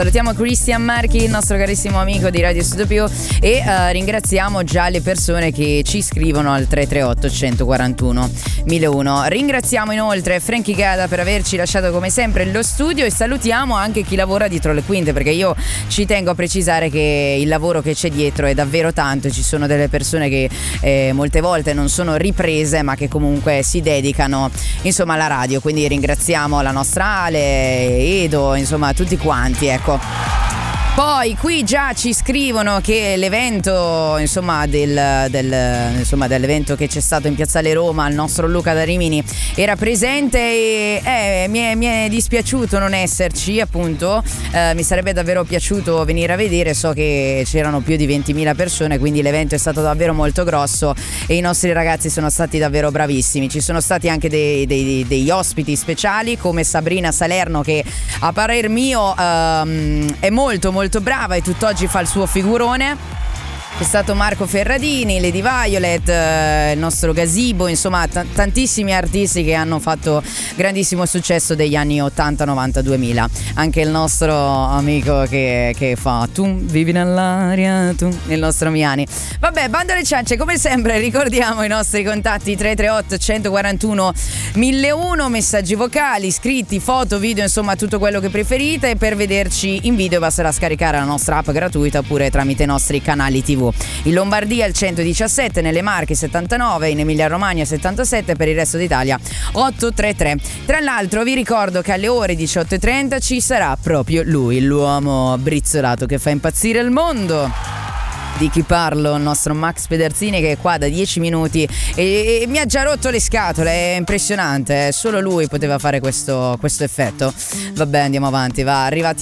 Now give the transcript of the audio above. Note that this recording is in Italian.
Salutiamo Cristian Marchi, il nostro carissimo amico di Radio Studio Più, e ringraziamo già le persone che ci scrivono al 338 141 1001. Ringraziamo inoltre Frankie Gada per averci lasciato come sempre lo studio, e salutiamo anche chi lavora dietro le quinte, perché io ci tengo a precisare che il lavoro che c'è dietro è davvero tanto. Ci sono delle persone che molte volte non sono riprese, ma che comunque si dedicano insomma alla radio, quindi ringraziamo la nostra Ale, Edo, insomma tutti quanti, ecco. Poi qui già ci scrivono che l'evento dell'evento che c'è stato in Piazzale Roma, il nostro Luca da Rimini era presente, e mi è dispiaciuto non esserci, appunto. Mi sarebbe davvero piaciuto venire a vedere. So che c'erano più di 20.000 persone, quindi l'evento è stato davvero molto grosso e i nostri ragazzi sono stati davvero bravissimi. Ci sono stati anche degli ospiti speciali come Sabrina Salerno, che a parer mio è molto brava e tutt'oggi fa il suo figurone. C'è stato Marco Ferradini, Lady Violet, il nostro Gazebo, insomma tantissimi artisti che hanno fatto grandissimo successo degli anni 80, 90, 2000. Anche il nostro amico che fa Tu vivi nell'aria, tu, il nostro Miani. Vabbè, bando alle ciance, come sempre ricordiamo i nostri contatti: 338 141 1001, messaggi vocali, scritti, foto, video, insomma tutto quello che preferite. Per vederci in video basterà scaricare la nostra app gratuita oppure tramite i nostri canali TV. In Lombardia il 117, nelle Marche 79, in Emilia Romagna 77, per il resto d'Italia 833. Tra l'altro vi ricordo che alle ore 18:30 ci sarà proprio lui, l'uomo brizzolato che fa impazzire il mondo. Di chi parlo? Il nostro Max Pederzini, che è qua da 10 minuti e mi ha già rotto le scatole. È impressionante, solo lui poteva fare questo effetto. Vabbè, andiamo avanti, va, arrivati